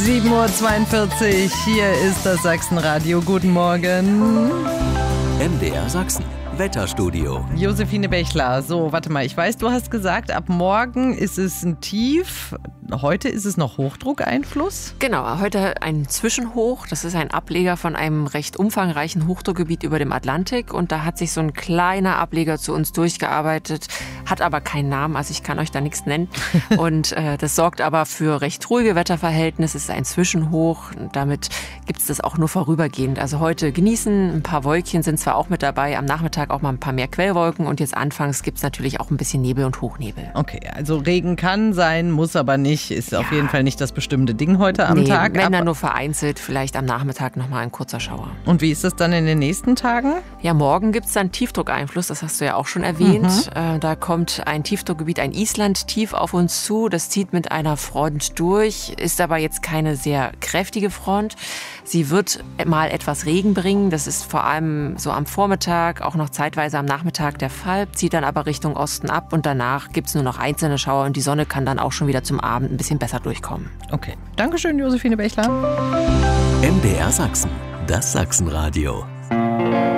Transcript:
7:42 Uhr, hier ist das Sachsenradio. Guten Morgen. MDR Sachsen, Wetterstudio. Josephine Bechler. So, warte mal, ich weiß, du hast gesagt, ab morgen ist es ein Tief. Heute ist es noch Hochdruckeinfluss? Genau, heute ein Zwischenhoch. Das ist ein Ableger von einem recht umfangreichen Hochdruckgebiet über dem Atlantik. Und da hat sich so ein kleiner Ableger zu uns durchgearbeitet, hat aber keinen Namen, also ich kann euch da nichts nennen. Und das sorgt aber für recht ruhige Wetterverhältnisse. Es ist ein Zwischenhoch. Und damit gibt es das auch nur vorübergehend. Also heute genießen, ein paar Wolkchen sind zwar auch mit dabei, am Nachmittag auch mal ein paar mehr Quellwolken. Und jetzt anfangs gibt es natürlich auch ein bisschen Nebel und Hochnebel. Okay, also Regen kann sein, muss aber nicht. Ist auf jeden Fall nicht das bestimmte Ding heute am Tag. Wenn dann nur vereinzelt, vielleicht am Nachmittag nochmal ein kurzer Schauer. Und wie ist es dann in den nächsten Tagen? Ja, morgen gibt es dann Tiefdruckeinfluss, das hast du ja auch schon erwähnt. Da kommt ein Tiefdruckgebiet, ein Island-Tief auf uns zu. Das zieht mit einer Front durch, ist aber jetzt keine sehr kräftige Front. Sie wird mal etwas Regen bringen. Das ist vor allem so am Vormittag, auch noch zeitweise am Nachmittag der Fall. Zieht dann aber Richtung Osten ab und danach gibt es nur noch einzelne Schauer und die Sonne kann dann auch schon wieder zum Abend ein bisschen besser durchkommen. Okay, Dankeschön, Josephine Bechler. MDR Sachsen, das Sachsenradio.